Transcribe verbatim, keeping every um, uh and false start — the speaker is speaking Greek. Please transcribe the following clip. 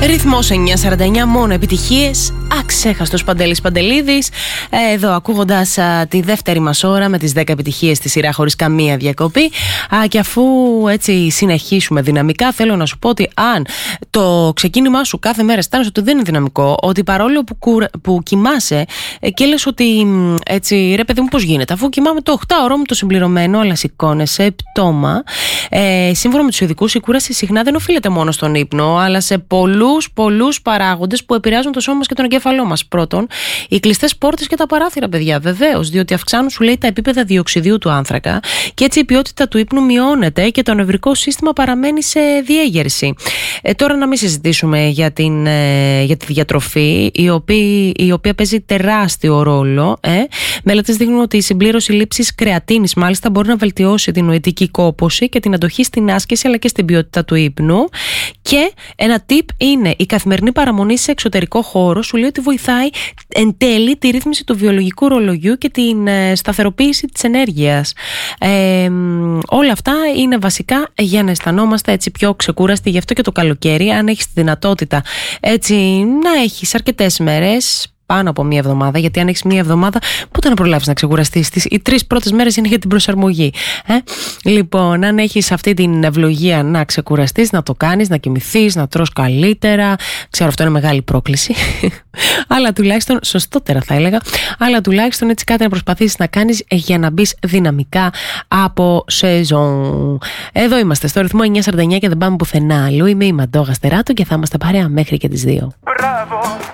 Ρυθμός εννιά σαράντα εννιά, μόνο επιτυχίες. Αξέχαστος Παντέλης Παντελίδης. Εδώ ακούγοντας α, τη δεύτερη μας ώρα με τις δέκα επιτυχίες στη σειρά χωρίς καμία διακοπή. Α, και αφού έτσι συνεχίσουμε δυναμικά, θέλω να σου πω ότι αν το ξεκίνημά σου κάθε μέρα αισθάνεσαι ότι δεν είναι δυναμικό, ότι παρόλο που, κουρα... που κοιμάσαι ε, και λες ότι έτσι ρε παιδί μου πώς γίνεται, αφού κοιμάμαι το οκτάωρο μου το συμπληρωμένο, αλλά σηκώνεσαι πτώμα. Ε, σύμφωνα με τους ειδικούς, η κούραση συχνά δεν οφείλεται μόνο στον ύπνο, αλλά σε πολλούς, πολλούς παράγοντες που επηρεάζουν το σώμα μας και τον εγκέφαλό μας. Πρώτον, οι κλειστές πόρτες και τα παράθυρα, παιδιά, βεβαίως, διότι αυξάνουν, σου λέει, τα επίπεδα διοξιδίου του άνθρακα και έτσι η ποιότητα του ύπνου μειώνεται και το νευρικό σύστημα παραμένει σε διέγερση. Ε, τώρα να μην συζητήσουμε για, την, ε, για τη διατροφή, η οποία, η οποία παίζει τεράστιο ρόλο. Ε. Μελέτες δείχνουν ότι η συμπλήρωση λήψης κρεατίνης, μάλιστα, μπορεί να βελτιώσει την νοητική κόπωση και την αντοχή στην άσκηση αλλά και στην ποιότητα του ύπνου. Και ένα tip είναι η καθημερινή παραμονή σε εξωτερικό χώρο. Σου λέει ότι βοηθάει εν τέλει τη ρύθμιση του βιολογικού ρολογιού και την ε, σταθεροποίηση της ενέργειας. Ε, όλα αυτά είναι βασικά για να αισθανόμαστε έτσι πιο ξεκούραστοι. Γι' αυτό και το καλοκαίρι, αν έχεις τη δυνατότητα έτσι να έχεις αρκετές μέρες, πάνω από μία εβδομάδα, γιατί αν έχεις μία εβδομάδα, πότε να προλάβεις να ξεκουραστείς? Οι τρεις πρώτες μέρες είναι για την προσαρμογή. Ε? Λοιπόν, αν έχεις αυτή την ευλογία να ξεκουραστείς, να το κάνεις, να κοιμηθείς, να τρως καλύτερα. Ξέρω, αυτό είναι μεγάλη πρόκληση. Αλλά τουλάχιστον, σωστότερα θα έλεγα, αλλά τουλάχιστον έτσι κάτι να προσπαθήσεις να κάνεις για να μπεις δυναμικά από σεζόν. Εδώ είμαστε στο ρυθμό εννιά σαράντα εννιά και δεν πάμε πουθενά αλλού. Είμαι η Μαντώ Γαστεράτο και θα είμαστε παρέα μέχρι και τις δύο. Μπράβο!